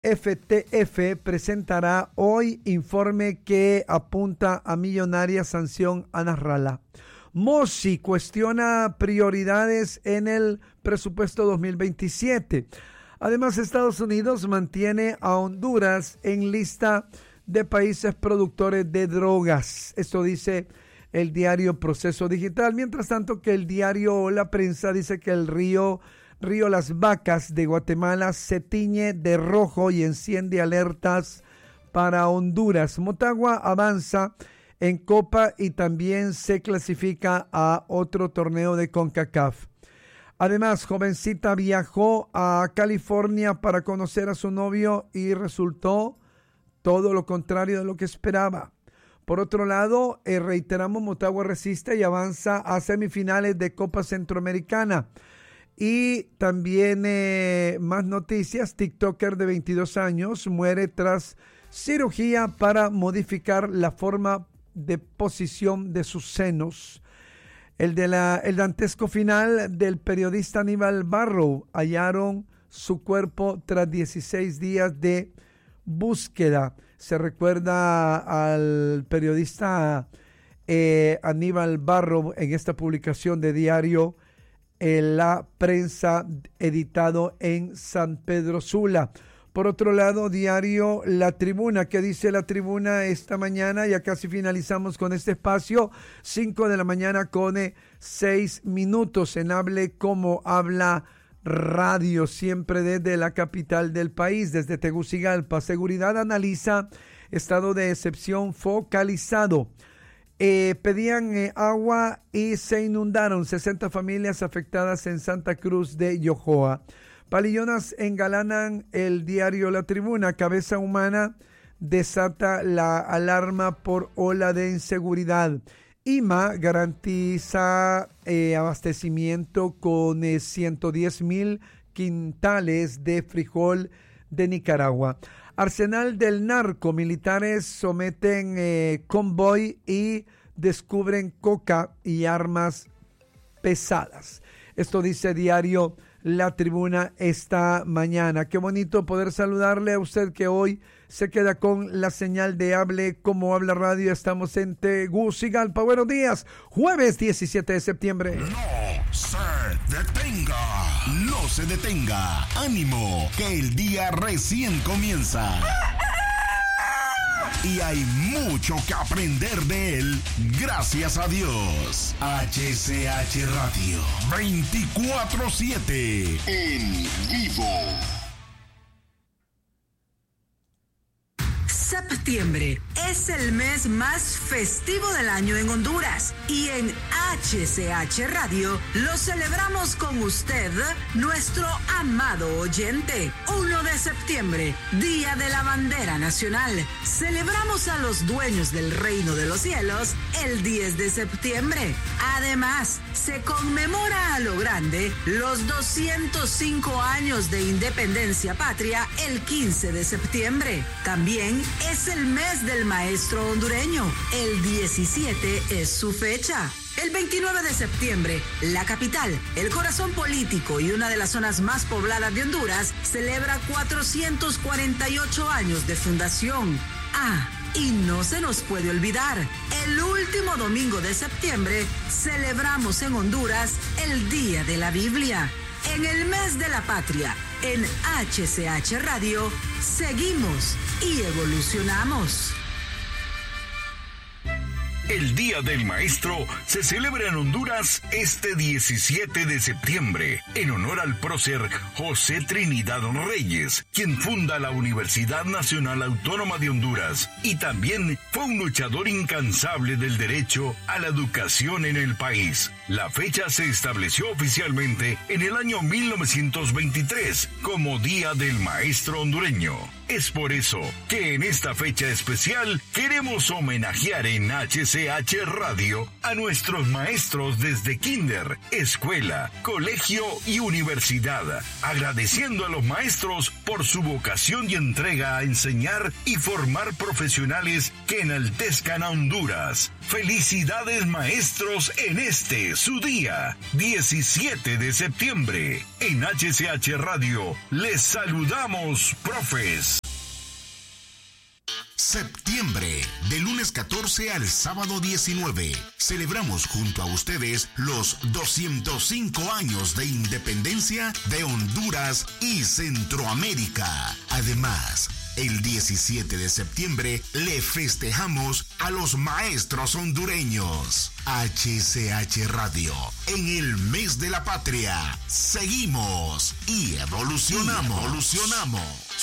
FTF presentará hoy informe que apunta a millonaria sanción a Nasrallah. Mossi cuestiona prioridades en el presupuesto 2027. Además, Estados Unidos mantiene a Honduras en lista de países productores de drogas. Esto dice el diario Proceso Digital. Mientras tanto, que el diario La Prensa dice que el río Las Vacas de Guatemala se tiñe de rojo y enciende alertas para Honduras. Motagua avanza en Copa y también se clasifica a otro torneo de CONCACAF. Además, jovencita viajó a California para conocer a su novio y resultó todo lo contrario de lo que esperaba. Por otro lado, reiteramos, Motagua resiste y avanza a semifinales de Copa Centroamericana. Y también más noticias, TikToker de 22 años muere tras cirugía para modificar la forma de posición de sus senos. El dantesco final del periodista Aníbal Barrow. Hallaron su cuerpo tras 16 días de búsqueda. Se recuerda al periodista Aníbal Barrow en esta publicación de diario La Prensa, editado en San Pedro Sula. Por otro lado, diario La Tribuna. ¿Qué dice La Tribuna esta mañana? Ya casi finalizamos con este espacio. 5 de la mañana con 6 minutos en Hable Como Habla Radio, siempre desde la capital del país, desde Tegucigalpa. Seguridad analiza estado de excepción focalizado. Pedían agua y se inundaron 60 familias afectadas en Santa Cruz de Yojoa. Palillonas engalanan el diario La Tribuna. Cabeza humana desata la alarma por ola de inseguridad. IMA garantiza abastecimiento con 110,000 quintales de frijol de Nicaragua. Arsenal del narco. Militares someten convoy y descubren coca y armas pesadas. Esto dice diario La Tribuna esta mañana. Qué bonito poder saludarle a usted que hoy se queda con la señal de Hable Como Habla Radio. Estamos en Tegucigalpa. Buenos días. Jueves 17 de septiembre. No se detenga. No se detenga. Ánimo, que el día recién comienza. Y hay mucho que aprender de él, gracias a Dios. HCH Radio 24/7 en vivo. Septiembre es el mes más festivo del año en Honduras y en HCH Radio lo celebramos con usted, nuestro amado oyente. 1 de septiembre, Día de la Bandera Nacional. Celebramos a los dueños del reino de los cielos el 10 de septiembre. Además, se conmemora a lo grande los 205 años de independencia patria el 15 de septiembre. También es el mes del maestro hondureño. El 17 es su fecha. El 29 de septiembre, la capital, el corazón político y una de las zonas más pobladas de Honduras, celebra 448 años de fundación. Y no se nos puede olvidar, el último domingo de septiembre celebramos en Honduras el Día de la Biblia. En el mes de la patria, en HCH Radio, seguimos y evolucionamos. El Día del Maestro se celebra en Honduras este 17 de septiembre, en honor al prócer José Trinidad Reyes, quien funda la Universidad Nacional Autónoma de Honduras, y también fue un luchador incansable del derecho a la educación en el país. La fecha se estableció oficialmente en el año 1923 como Día del Maestro Hondureño. Es por eso que en esta fecha especial queremos homenajear en HCH HCH Radio a nuestros maestros desde kinder, escuela, colegio y universidad, agradeciendo a los maestros por su vocación y entrega a enseñar y formar profesionales que enaltezcan a Honduras. Felicidades maestros en este, su día, 17 de septiembre. En HCH Radio les saludamos, profes. Septiembre, de lunes 14 al sábado 19, celebramos junto a ustedes los 205 años de independencia de Honduras y Centroamérica. Además, el 17 de septiembre le festejamos a los maestros hondureños. HCH Radio, en el mes de la patria, seguimos y evolucionamos.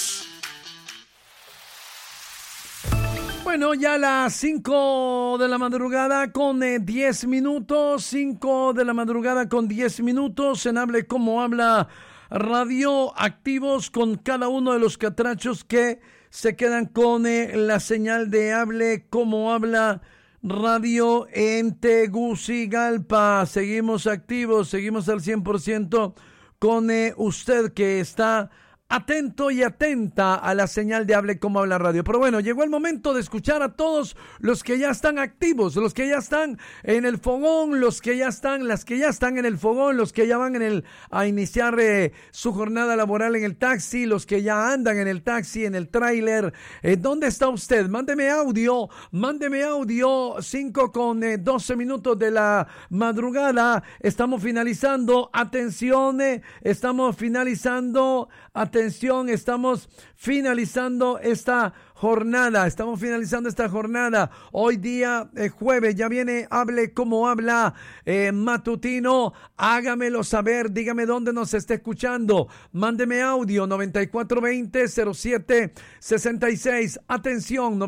Bueno, ya las 5 de la madrugada con 10 minutos, 5 de la madrugada con 10 minutos, en Hable Como Habla Radio, activos con cada uno de los catrachos que se quedan con la señal de Hable Como Habla Radio en Tegucigalpa. Seguimos activos, seguimos al 100% con usted que está atento y atenta a la señal de Hable Como Habla Radio. Pero bueno, llegó el momento de escuchar a todos los que ya están activos, los que ya están en el fogón, las que ya están en el fogón, los que ya van a iniciar su jornada laboral en el taxi, los que ya andan en el taxi, en el tráiler. ¿Dónde está usted? Mándeme audio, 5 con 12 minutos de la madrugada. Estamos finalizando, atención, estamos finalizando esta jornada. Hoy día jueves, ya viene Hable Como Habla matutino. Hágamelo saber, dígame dónde nos está escuchando. Mándeme audio 9420-0766. Atención,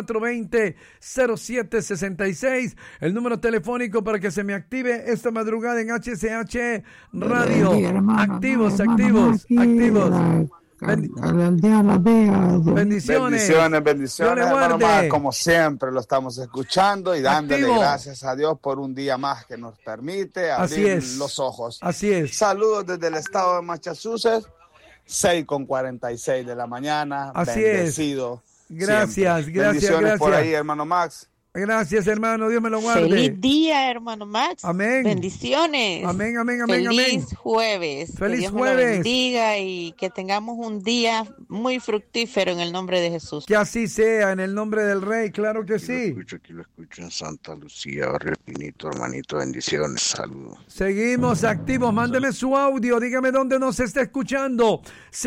9420-0766. El número telefónico para que se me active esta madrugada en HCH Radio. Activos. Bendiciones, hermano Max, como siempre lo estamos escuchando y dándole gracias a Dios por un día más que nos permite abrir los ojos. Así es. Saludos desde el estado de Massachusetts, 6:46 de la mañana. Así bendecido. Gracias. Bendiciones por ahí, hermano Max. Gracias, hermano. Dios me lo guarde. Feliz día, hermano Max. Amén. Bendiciones. Amén. Feliz jueves. Feliz que Dios jueves. me lo bendiga y que tengamos un día muy fructífero en el nombre de Jesús. Que así sea, en el nombre del Rey, claro que sí. Aquí lo escucho en Santa Lucía, Barrio Pinito, hermanito. Bendiciones. Saludos. Seguimos activos. Mándeme su audio. Dígame dónde nos está escuchando.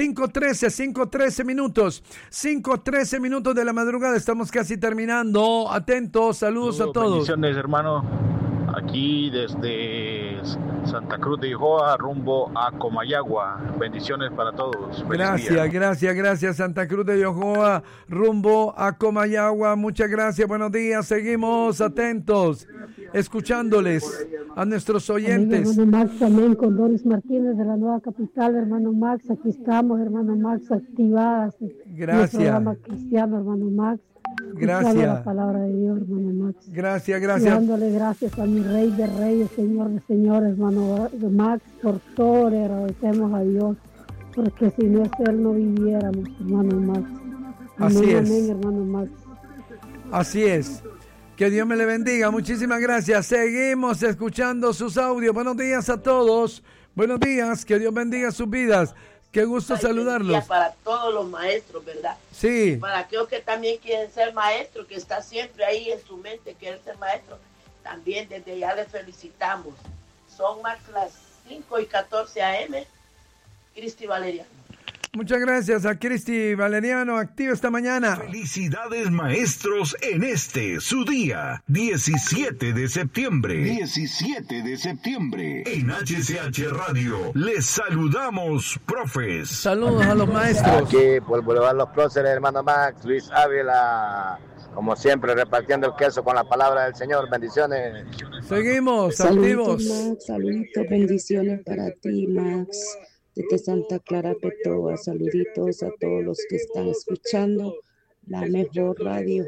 5:13 minutos. 5:13 minutos de la madrugada. Estamos casi terminando. Atentos. Saludos a todos. Bendiciones, hermano. Aquí desde Santa Cruz de Ojoa, rumbo a Comayagua. Bendiciones para todos. Gracias. Santa Cruz de Ojoa, rumbo a Comayagua. Muchas gracias. Buenos días. Seguimos atentos, escuchándoles a nuestros oyentes. Amén, hermano Max, también con Doris Martínez de la Nueva Capital, hermano Max. Aquí estamos, hermano Max, activadas. Gracias. El programa cristiano, hermano Max. Gracias. La palabra de Dios, hermano Max. Gracias. Dándole gracias a mi Rey de Reyes, Señor de Señores, hermano Max, por todo le agradecemos a Dios, porque si no es Él no viviéramos, hermano Max. Así es. Amén, hermano Max. Así es. Que Dios me le bendiga. Muchísimas gracias. Seguimos escuchando sus audios. Buenos días a todos. Buenos días. Que Dios bendiga sus vidas. Qué gusto saludarlos. Para todos los maestros, ¿verdad? Sí. Para aquellos que también quieren ser maestros, que está siempre ahí en su mente, quieren ser maestros, también desde ya les felicitamos. Son más las 5:14 AM. Cristi Valeriano. Muchas gracias a Cristi Valeriano, activo esta mañana. Felicidades maestros en este, su día, 17 de septiembre. 17 de septiembre. En HCH Radio, les saludamos, profes. Saludos a los maestros. Aquí por Boulevard Los Próceres, hermano Max, Luis Ávila, como siempre, repartiendo el queso con la palabra del Señor. Bendiciones. Seguimos, activos. Max, saluditos, bendiciones para ti, Max. Desde Santa Clara, Petoa, saluditos a todos los que están escuchando la mejor radio.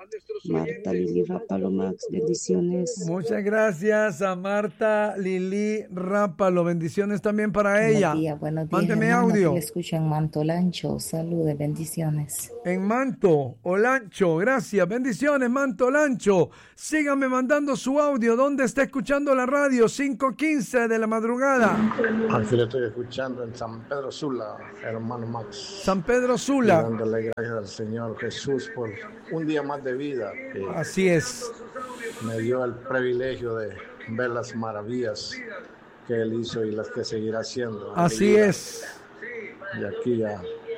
Marta Lili Rápalo, Max, bendiciones. Muchas gracias a Marta Lili Rápalo, bendiciones también para ella. Buenos días, mándeme hermano, audio. que escucho en Manto Olancho, saludos, bendiciones. En Manto Olancho, gracias, bendiciones Manto Olancho. Síganme mandando su audio, ¿dónde está escuchando la radio? 5:15 de la madrugada. Aquí le estoy escuchando en San Pedro Sula, hermano Max. San Pedro Sula. Dándole gracias al Señor Jesús por un día más de vida. Así es. Me dio el privilegio de ver las maravillas que Él hizo y las que seguirá haciendo. Así es. Y aquí ya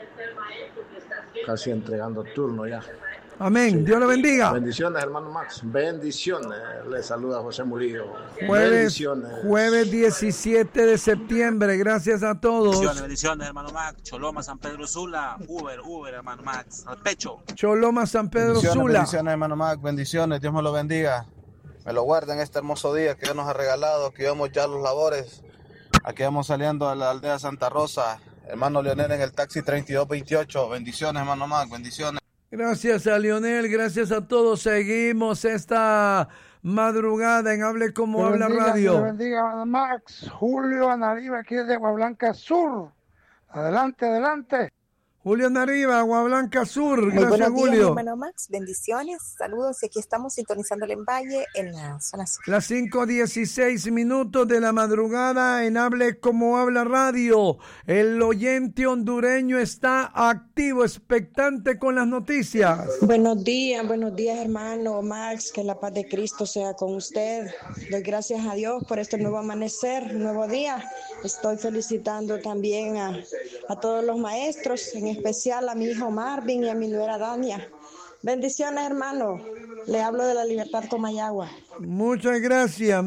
casi entregando turno ya. Amén. Sí. Dios lo bendiga. Bendiciones, hermano Max. Bendiciones. Le saluda José Murillo. Jueves 17 de septiembre. Gracias a todos. Bendiciones, hermano Max. Choloma, San Pedro Sula. Uber, hermano Max. Al pecho. Choloma, San Pedro Sula. Bendiciones, hermano Max. Bendiciones. Dios me lo bendiga. Me lo guarda en este hermoso día que Dios nos ha regalado. Que vamos ya a los labores. Aquí vamos saliendo a la aldea Santa Rosa. Hermano Leonel en el taxi 3228. Bendiciones, hermano Max. Bendiciones. Gracias a Lionel, gracias a todos. Seguimos esta madrugada en Hable Como Habla Radio. Que bendiga, Max. Julio Anariba, aquí de Agua Blanca Sur. Adelante. Julio Nariva, Agua Blanca Sur. Gracias, buenos Julio. Días, hermano Max. Bendiciones, saludos. Y aquí estamos sintonizando el Valle en la zona sur. Las 5:16 de la madrugada en Hable Como Habla Radio. El oyente hondureño está activo, expectante con las noticias. Buenos días, hermano Max. Que la paz de Cristo sea con usted. Doy gracias a Dios por este nuevo amanecer, nuevo día. Estoy felicitando también a todos los maestros, en especial a mi hijo Marvin y a mi nuera Dania. Bendiciones, hermano. Le hablo de la Libertad Comayagua. Muchas gracias.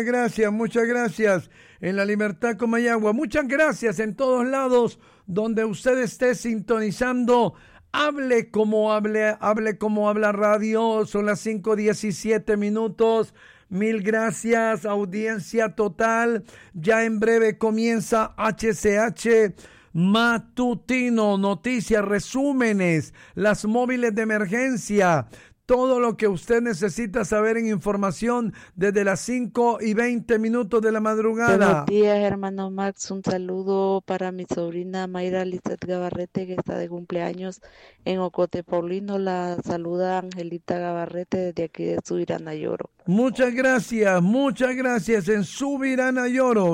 En la Libertad Comayagua. Muchas gracias en todos lados donde usted esté sintonizando. Hable como habla radio. Son las 5:17. Mil gracias, audiencia total. Ya en breve comienza HCH Matutino, noticias, resúmenes, las móviles de emergencia, todo lo que usted necesita saber en información desde las 5:20 de la madrugada. Buenos días, hermano Max. Un saludo para mi sobrina Mayra Lizeth Gabarrete, que está de cumpleaños en Ocote Paulino. La saluda Angelita Gabarrete desde aquí de Subirana Lloro. Muchas gracias en Subirana Lloro.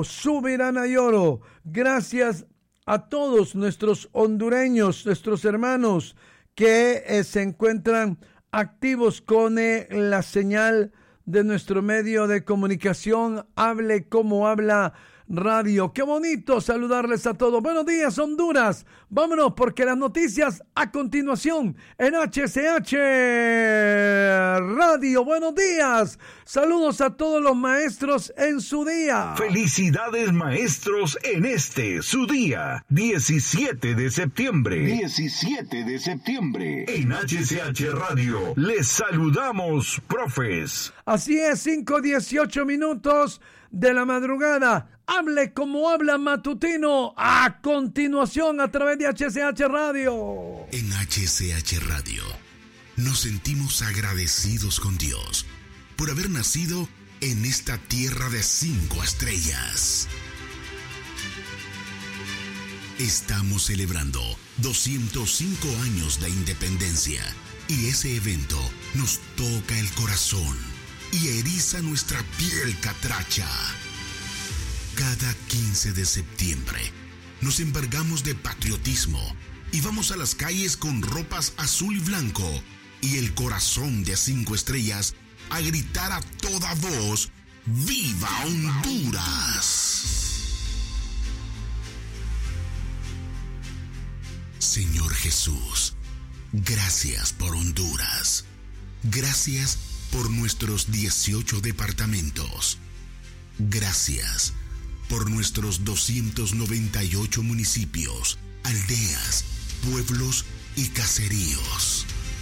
Gracias a todos nuestros hondureños, nuestros hermanos que se encuentran activos con la señal de nuestro medio de comunicación, Hable Como Habla Radio. Qué bonito saludarles a todos. Buenos días, Honduras. Vámonos porque las noticias a continuación en HCH Radio. Buenos días. Saludos a todos los maestros en su día. Felicidades, maestros, en su día, 17 de septiembre. En HCH Radio les saludamos, profes. Así es, 5:18 de la madrugada. Hable como habla matutino a continuación a través de HCH Radio. En HCH Radio nos sentimos agradecidos con Dios por haber nacido en esta tierra de 5 estrellas. Estamos celebrando 205 años de independencia y ese evento nos toca el corazón y eriza nuestra piel catracha. Cada 15 de septiembre nos embargamos de patriotismo y vamos a las calles con ropas azul y blanco y el corazón de 5 estrellas a gritar a toda voz: ¡Viva Honduras! Señor Jesús, gracias por Honduras. Gracias por nuestros 18 departamentos. Gracias por nuestros 298 municipios, aldeas, pueblos y caseríos.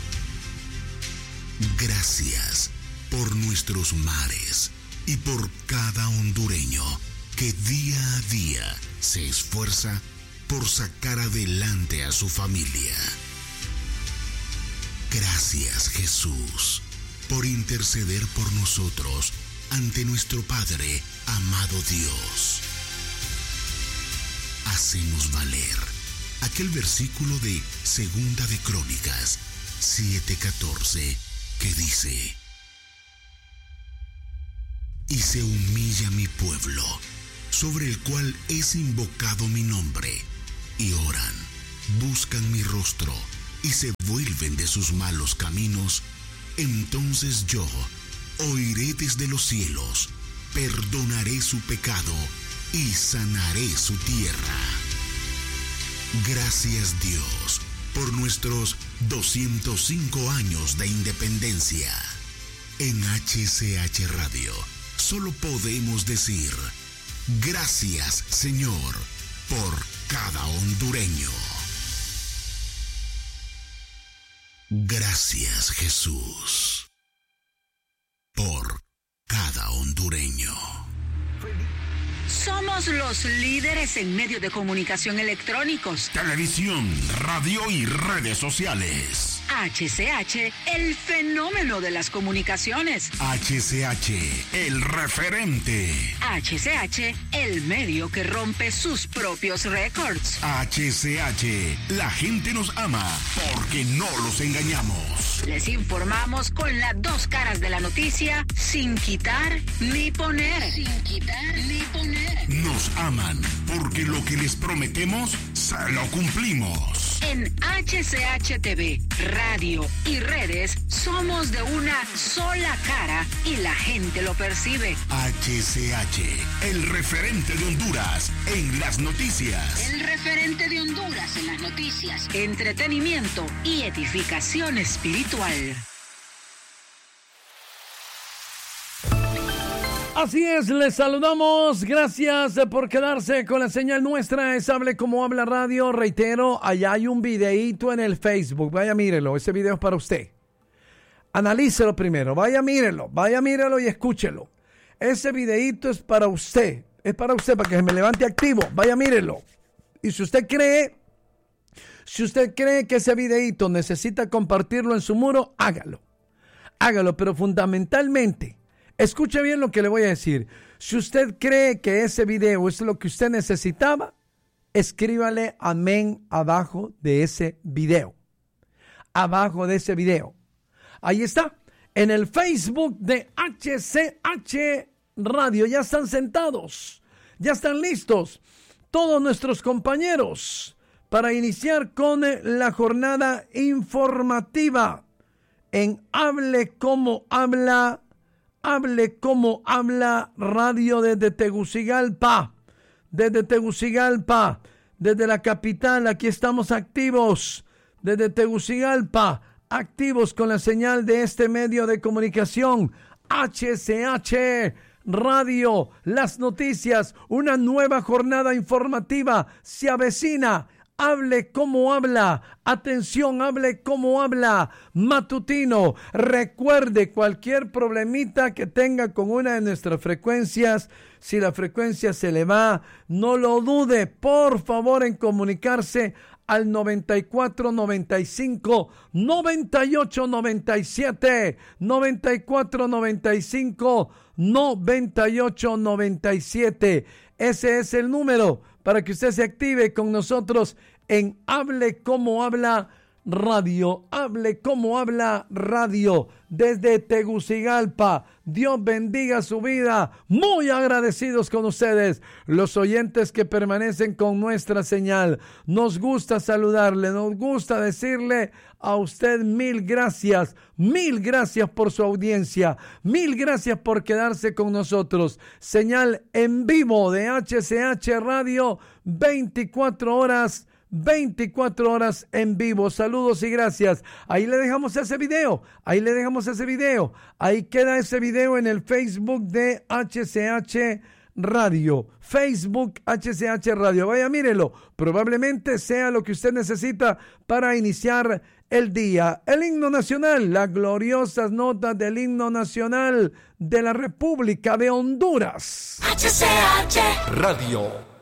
Gracias por nuestros mares y por cada hondureño que día a día se esfuerza por sacar adelante a su familia. Gracias, Jesús, por interceder por nosotros ante nuestro Padre, amado Dios. Hacemos valer aquel versículo de Segunda de Crónicas 7:14 que dice: y se humilla mi pueblo, sobre el cual es invocado mi nombre, y oran, buscan mi rostro, y se vuelven de sus malos caminos, entonces yo oiré desde los cielos, perdonaré su pecado y sanaré su tierra. Gracias, Dios, por nuestros 205 años de independencia. En HCH Radio solo podemos decir: gracias, Señor, por cada hondureño. Gracias, Jesús, por cada hondureño. Somos los líderes en medios de comunicación electrónicos, Televisión, radio y redes sociales. HCH, el fenómeno de las comunicaciones. HCH, el referente. HCH, el medio que rompe sus propios récords. HCH, la gente nos ama porque no los engañamos. Les informamos con las dos caras de la noticia, sin quitar ni poner. Sin quitar ni poner. Nos aman porque lo que les prometemos se lo cumplimos. En HCH TV, radio y redes, somos de una sola cara y la gente lo percibe. HCH, el referente de Honduras en las noticias. El referente de Honduras en las noticias, entretenimiento y edificación espiritual. Así es, les saludamos. Gracias por quedarse con la señal nuestra. Es Hable Como Habla Radio. Reitero, allá hay un videíto en el Facebook. Vaya, mírelo. Ese video es para usted. Analícelo primero. Vaya, mírelo y escúchelo. Ese videíto es para usted. Es para usted, para que se me levante activo. Vaya, mírelo. Y si usted cree que ese videíto necesita compartirlo en su muro, hágalo. Hágalo, pero fundamentalmente, escuche bien lo que le voy a decir. Si usted cree que ese video es lo que usted necesitaba, escríbale amén abajo de ese video. Abajo de ese video. Ahí está. En el Facebook de HCH Radio. Ya están sentados. Ya están listos todos nuestros compañeros para iniciar con la jornada informativa en Hable Como Habla Radio desde Tegucigalpa, desde la capital. Aquí estamos activos, desde Tegucigalpa, activos con la señal de este medio de comunicación, HCH Radio, las noticias, una nueva jornada informativa se avecina. Hable Como Habla, atención, Hable Como Habla, matutino. Recuerde, cualquier problemita que tenga con una de nuestras frecuencias, si la frecuencia se le va, no lo dude, por favor, en comunicarse al 94 95 98 97, 94 95 98 97. Ese es el número para que usted se active con nosotros en Hable Como Habla Radio. Hable Como Habla Radio desde Tegucigalpa. Dios bendiga su vida. Muy agradecidos con ustedes, los oyentes que permanecen con nuestra señal. Nos gusta saludarle, nos gusta decirle a usted mil gracias por su audiencia, mil gracias por quedarse con nosotros. Señal en vivo de HCH Radio, 24 horas en vivo. Saludos y gracias. Ahí le dejamos ese video. Ahí queda ese video en el Facebook de HCH Radio. Facebook HCH Radio. Vaya, mírelo. Probablemente sea lo que usted necesita para iniciar el día. El himno nacional, las gloriosas notas del himno nacional de la República de Honduras. HCH Radio.